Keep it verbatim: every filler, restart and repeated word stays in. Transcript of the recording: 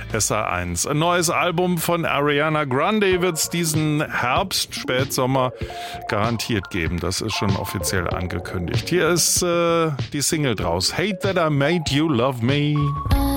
S A eins. Ein neues Album von Ariana Grande wird es diesen Herbst, Spätsommer garantiert geben. Das ist schon offiziell angekündigt. Hier ist äh, die Single draus. Hate That I Made You Love Me.